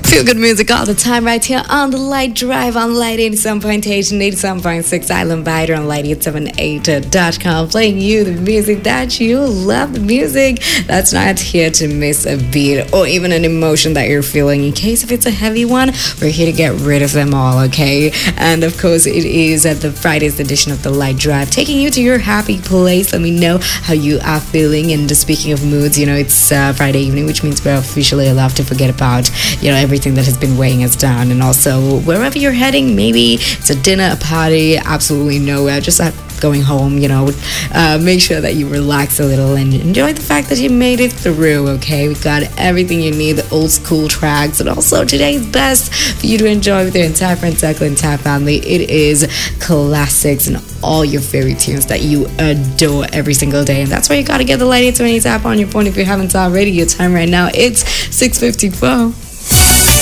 Feel good music all the time right here on the Light Drive on Light 87.8 and 87.6 Island Biter on Light878.com, playing you the music that you love, the music that's not here to miss a beat or even an emotion that you're feeling. In case if it's a heavy one, we're here to get rid of them all, okay? And of course, it is at the Friday's edition of the Light Drive, taking you to your happy place. Let me know how you are feeling. And speaking of moods, it's Friday evening, which means we're officially allowed to forget about, everything that has been weighing us down. And also, wherever you're heading, maybe it's a dinner, a party, absolutely nowhere, just going home, make sure that you relax a little and enjoy the fact that you made it through, okay? We got everything you need, the old school tracks, and also today's best for you to enjoy with your entire friend circle, entire family. It is classics and all your favorite tunes that you adore every single day. And that's why you gotta get the Light 878 app on your phone if you haven't already. Your time right now, it's 6:54.